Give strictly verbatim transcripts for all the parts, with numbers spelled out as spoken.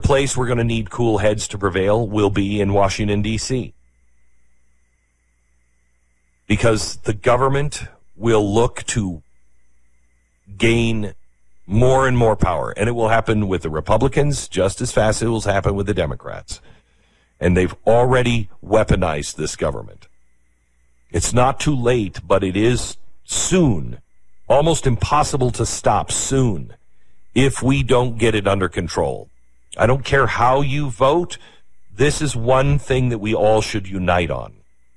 place we're going to need cool heads to prevail will be in Washington, D C Because the government will look to gain more and more power. And it will happen with the Republicans just as fast as it will happen with the Democrats. And they've already weaponized this government. It's not too late, but it is soon. Almost impossible to stop soon if we don't get it under control. I don't care how you vote. This is one thing that we all should unite on.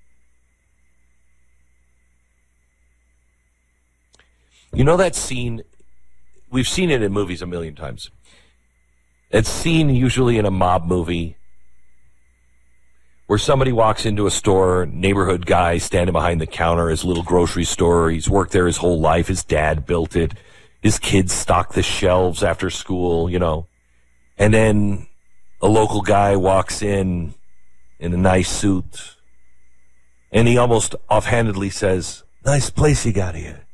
You know that scene, we've seen it in movies a million times. It's seen usually in a mob movie where somebody walks into a store, neighborhood guy standing behind the counter, his little grocery store. He's worked there his whole life. His dad built it. His kids stock the shelves after school, you know. And then a local guy walks in in a nice suit, and he almost offhandedly says, "Nice place you got here.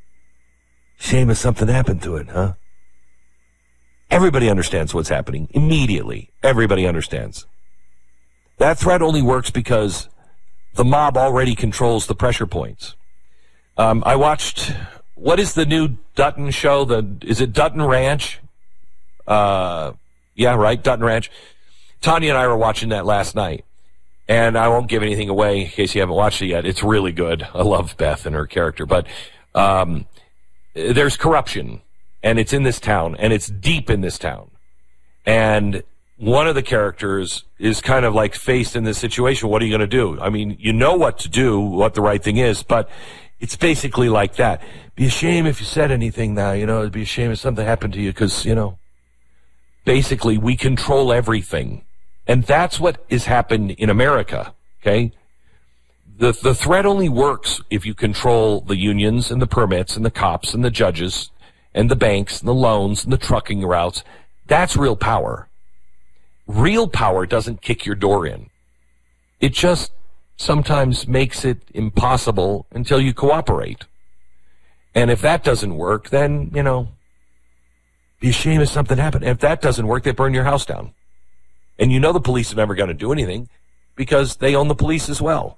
Shame if something happened to it, huh?" Everybody understands what's happening immediately. Everybody understands. That threat only works because the mob already controls the pressure points. Um, I watched, what is the new Dutton show? The Is it Dutton Ranch? Uh, yeah, right, Dutton Ranch. Tanya and I were watching that last night. And I won't give anything away in case you haven't watched it yet. It's really good. I love Beth and her character. But um, there's corruption, and it's in this town, and it's deep in this town. And one of the characters is kind of like faced in this situation. What are you going to do? I mean, you know what to do, what the right thing is, but it's basically like that. Be a shame if you said anything now, you know, it'd be a shame if something happened to you because, you know, basically we control everything. And that's what has happened in America, okay? The, the threat only works if you control the unions and the permits and the cops and the judges and the banks and the loans and the trucking routes. That's real power. Real power doesn't kick your door in. It just sometimes makes it impossible until you cooperate. And if that doesn't work, then, you know, be a shame if something happened. And if that doesn't work, they burn your house down. And you know the police are never going to do anything because they own the police as well.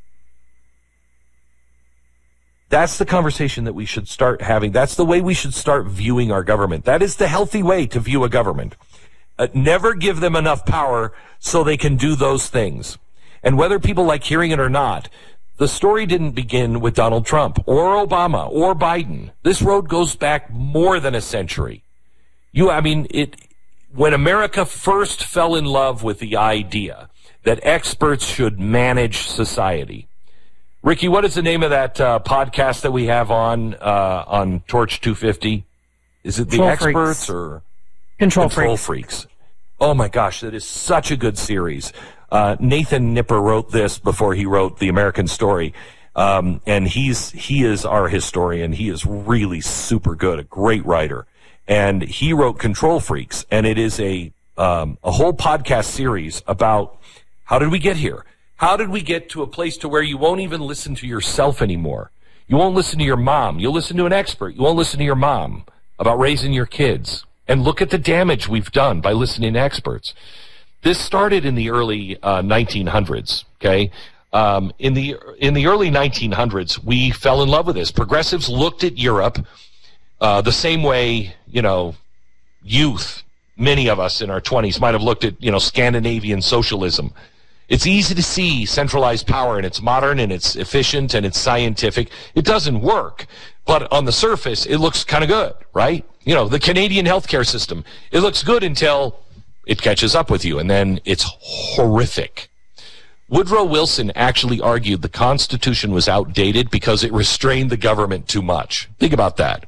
That's the conversation that we should start having. That's the way we should start viewing our government. That is the healthy way to view a government. Uh, never give them enough power so they can do those things. And whether people like hearing it or not, the story didn't begin with Donald Trump or Obama or Biden. This road goes back more than a century. You, I mean, it, when America first fell in love with the idea that experts should manage society. Ricky, what is the name of that uh, podcast that we have on uh, on Torch two fifty? Is it The Control Experts Freaks. or Control, Control Freaks. Freaks? Oh my gosh, that is such a good series. Uh, Nathan Nipper wrote this before he wrote The American Story, um, and he's he is our historian. He is really super good, a great writer, and he wrote Control Freaks, and it is a um, a whole podcast series about how did we get here. How did we get to a place to where you won't even listen to yourself anymore? You won't listen to your mom. You'll listen to an expert. You won't listen to your mom about raising your kids. And look at the damage we've done by listening to experts. This started in the early uh, nineteen hundreds, okay? Um, in the in the early nineteen hundreds, we fell in love with this. Progressives looked at Europe uh, the same way, you know, youth, many of us in our twenties might have looked at, you know, Scandinavian socialism. It's easy to see centralized power, and it's modern, and it's efficient, and it's scientific. It doesn't work, but on the surface, it looks kind of good, right? You know, the Canadian healthcare system, it looks good until it catches up with you, and then it's horrific. Woodrow Wilson actually argued the Constitution was outdated because it restrained the government too much. Think about that.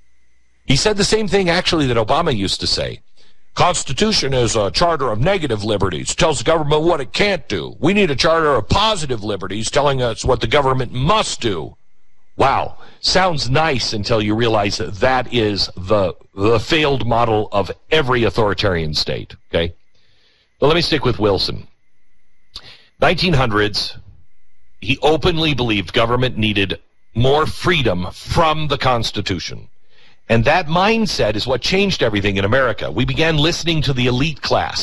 He said the same thing, actually, that Obama used to say. Constitution is a charter of negative liberties, tells the government what it can't do. We need a charter of positive liberties telling us what the government must do. Wow. Sounds nice until you realize that that is the, the failed model of every authoritarian state, okay? But let me stick with Wilson. nineteen hundreds, he openly believed government needed more freedom from the Constitution. And that mindset is what changed everything in America. We began listening to the elite class.